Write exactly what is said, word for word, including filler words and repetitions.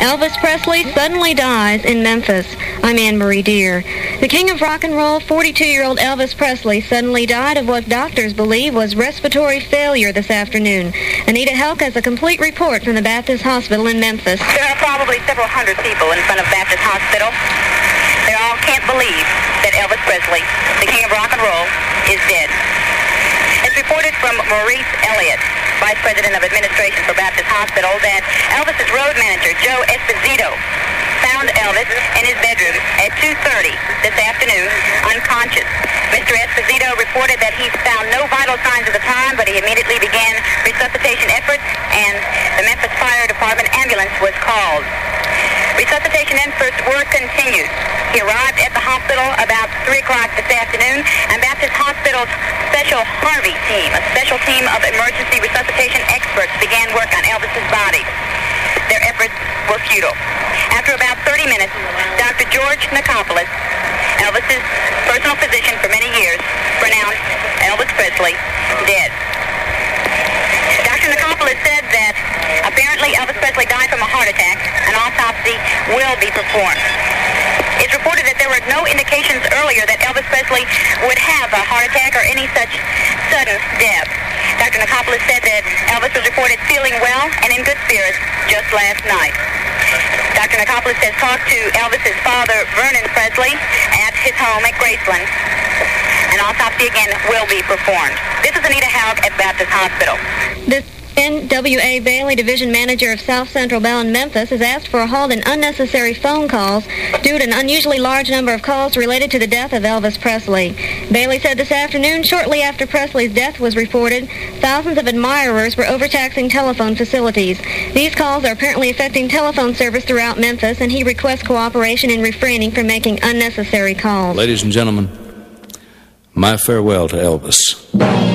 Elvis Presley suddenly dies in Memphis. I'm Anne-Marie Deer. The king of rock and roll, forty-two-year-old Elvis Presley, suddenly died of what doctors believe was respiratory failure this afternoon. Anita Helk has a complete report from the Baptist Hospital in Memphis. There are probably several hundred people in front of Baptist Hospital. They all can't believe that Elvis Presley, the king of rock and roll, is dead. It's reported from Maurice Elliott, Vice President of Administration for Baptist Hospital, that Elvis's road manager, Joe Esposito, found Elvis in his bedroom at two thirty this afternoon, unconscious. Mister Esposito reported that he found no vital signs at the time, but he immediately began resuscitation efforts, and the Memphis Fire Department ambulance was called. Resuscitation efforts were continued. He arrived at the hospital about three o'clock this afternoon, and Baptist Hospital's Special Harvey team, a special team of emergency resuscitation experts, began work on Elvis's body. Their efforts were futile. After about thirty minutes, Doctor George Nicopolis, Elvis's personal physician for many years, pronounced Elvis Presley dead. Doctor Nicopolis said that apparently Elvis Presley died from a heart attack. An autopsy will be performed. It's reported that there were no indications earlier that Elvis Presley would have a heart attack or any such sudden death. Doctor Nicopolis said that Elvis was reported feeling well and in good spirits just last night. Doctor Nicopolis has talked to Elvis's father, Vernon Presley, at his home at Graceland. An autopsy again will be performed. This is Anita Helk at Baptist Hospital. This N W A Bailey, division manager of South Central Bell in Memphis, has asked for a halt in unnecessary phone calls due to an unusually large number of calls related to the death of Elvis Presley. Bailey said this afternoon, shortly after Presley's death was reported, thousands of admirers were overtaxing telephone facilities. These calls are apparently affecting telephone service throughout Memphis, and he requests cooperation in refraining from making unnecessary calls. Ladies and gentlemen, my farewell to Elvis.